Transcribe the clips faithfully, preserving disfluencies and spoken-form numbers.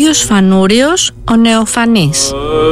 Άγιος Φανούριος ο Νεοφανής.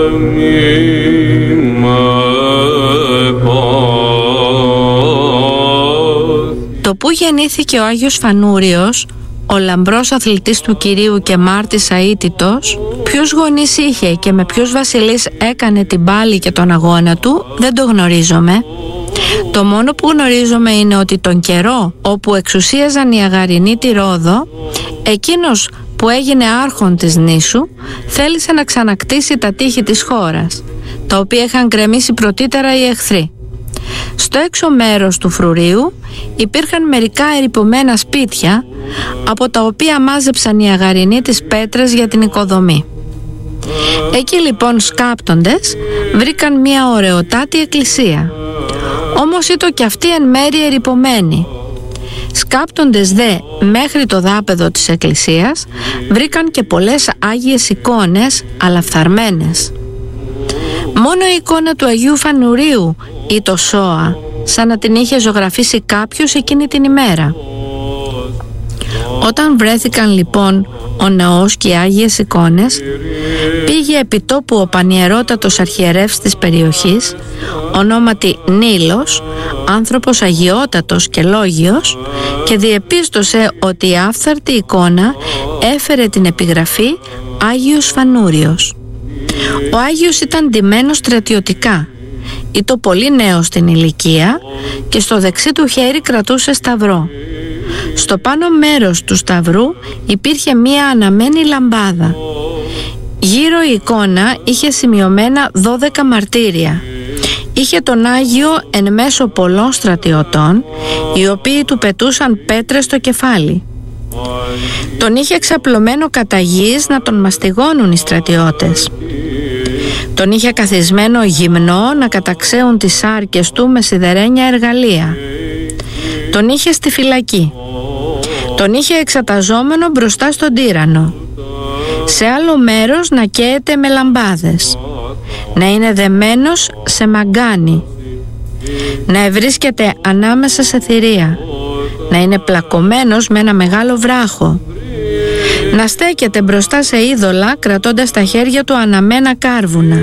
Το που γεννήθηκε ο Άγιος Φανούριος, ο λαμπρός αθλητής του Κυρίου και μάρτης αίτητος, ποιους γονείς είχε και με ποιους βασιλείς έκανε την πάλη και τον αγώνα του, δεν το γνωρίζομαι. Το μόνο που γνωρίζομαι είναι ότι τον καιρό όπου εξουσίαζαν οι Αγαρινοί τη Ρόδο, εκείνος που έγινε άρχον της νήσου θέλησε να ξανακτήσει τα τείχη της χώρας, τα οποία είχαν γκρεμίσει πρωτήτερα οι εχθροί. Στο έξω μέρος του φρουρίου υπήρχαν μερικά ερειπωμένα σπίτια, από τα οποία μάζεψαν οι Αγαρινοί τις πέτρες για την οικοδομή. Εκεί λοιπόν σκάπτοντες βρήκαν μια ωραιοτάτη εκκλησία, όμως ήτο κι αυτή εν μέρει ερειπωμένη. Σκάπτοντες δε μέχρι το δάπεδο της εκκλησίας βρήκαν και πολλές άγιες εικόνες, αλλά φθαρμένες. Μόνο η εικόνα του Αγίου Φανουρίου ή το σώα, σαν να την είχε ζωγραφίσει κάποιος εκείνη την ημέρα. Όταν βρέθηκαν λοιπόν ο ναός και οι άγιες εικόνες, πήγε επί τόπου ο πανιερότατος αρχιερεύς της περιοχής, ονόματι Νήλος, άνθρωπος αγιότατος και λόγιος, και διεπίστωσε ότι η άφθαρτη εικόνα έφερε την επιγραφή Άγιος Φανούριος. Ο Άγιος ήταν ντυμένος στρατιωτικά, ήτο πολύ νέος στην ηλικία και στο δεξί του χέρι κρατούσε σταυρό. Στο πάνω μέρος του σταυρού υπήρχε μία αναμένη λαμπάδα. Γύρω η εικόνα είχε σημειωμένα δώδεκα μαρτύρια. Είχε τον Άγιο εν μέσω πολλών στρατιωτών, οι οποίοι του πετούσαν πέτρες στο κεφάλι. Τον είχε εξαπλωμένο κατά γης να τον μαστιγώνουν οι στρατιώτες. Τον είχε καθισμένο γυμνό να καταξέουν τις σάρκες του με σιδερένια εργαλεία. Τον είχε στη φυλακή. Τον είχε εξαταζόμενο μπροστά στον τύρανο. Σε άλλο μέρος να καίεται με λαμπάδες. Να είναι δεμένος σε μαγκάνι. Να ευρίσκεται ανάμεσα σε θηρία. Να είναι πλακωμένος με ένα μεγάλο βράχο. Να στέκεται μπροστά σε είδωλα κρατώντας τα χέρια του αναμένα κάρβουνα.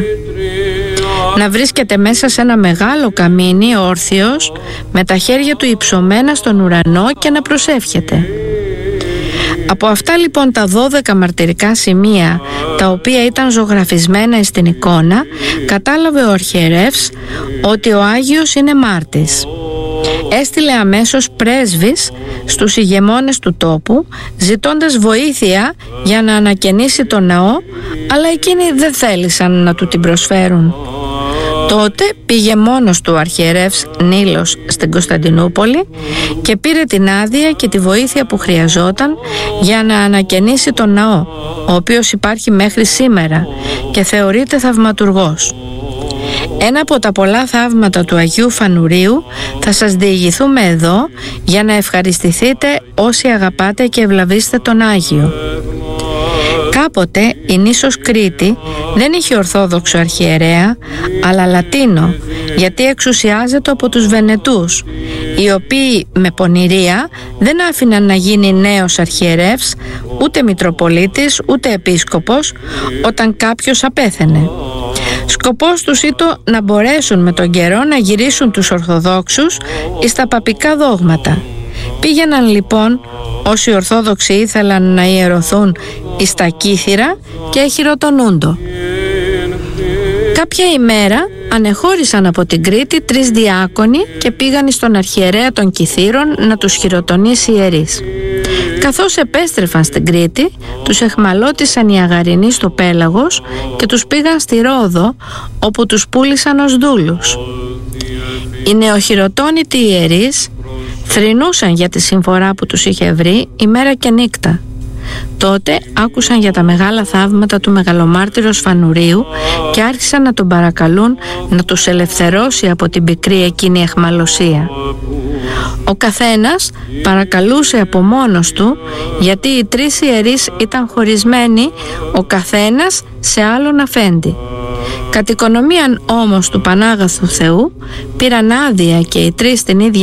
Να βρίσκεται μέσα σε ένα μεγάλο καμίνι όρθιος με τα χέρια του υψωμένα στον ουρανό και να προσεύχεται. Από αυτά λοιπόν τα δώδεκα μαρτυρικά σημεία, τα οποία ήταν ζωγραφισμένα στην εικόνα, κατάλαβε ο αρχιερεύς ότι ο Άγιος είναι μάρτης. Έστειλε αμέσως πρέσβεις στους ηγεμόνες του τόπου, ζητώντας βοήθεια για να ανακαινήσει τον ναό, αλλά εκείνοι δεν θέλησαν να του την προσφέρουν. Τότε πήγε μόνος του ο αρχιερεύς Νήλος στην Κωνσταντινούπολη και πήρε την άδεια και τη βοήθεια που χρειαζόταν για να ανακαινήσει τον ναό, ο οποίος υπάρχει μέχρι σήμερα και θεωρείται θαυματουργός. Ένα από τα πολλά θαύματα του Αγίου Φανουρίου θα σας διηγηθούμε εδώ για να ευχαριστηθείτε όσοι αγαπάτε και ευλαβείστε τον Άγιο. Κάποτε η νήσος Κρήτη δεν είχε ορθόδοξο αρχιερέα, αλλά Λατίνο, γιατί εξουσιάζεται από τους Βενετούς, οι οποίοι με πονηρία δεν άφηναν να γίνει νέος αρχιερεύς, ούτε μητροπολίτης, ούτε επίσκοπος, όταν κάποιος απέθαινε. Σκοπός τους ήτο να μπορέσουν με τον καιρό να γυρίσουν τους Ορθοδόξους εις τα παπικά δόγματα. Πήγαιναν λοιπόν όσοι Ορθόδοξοι ήθελαν να ιερωθούν εις τα Κύθυρα και εχειροτονούντο. Κάποια ημέρα ανεχώρησαν από την Κρήτη τρεις διάκονοι και πήγαν στον αρχιερέα των Κυθύρων να τους χειροτονήσει ιερείς. Καθώς επέστρεφαν στην Κρήτη, τους εχμαλώτισαν οι Αγαρινοί στο Πέλαγος και τους πήγαν στη Ρόδο, όπου τους πούλησαν ως δούλους. Οι νεοχειροτόνητοι ιερείς θρηνούσαν για τη συμφορά που τους είχε βρει ημέρα και νύχτα. Τότε άκουσαν για τα μεγάλα θαύματα του μεγαλομάρτυρος Φανουρίου και άρχισαν να τον παρακαλούν να τους ελευθερώσει από την πικρή εκείνη αιχμαλωσία. Ο καθένας παρακαλούσε από μόνος του, γιατί οι τρεις ιερείς ήταν χωρισμένοι ο καθένας σε άλλον αφέντη. Κατ' οικονομίαν όμως του Πανάγαθου Θεού πήραν άδεια και οι τρεις την ίδια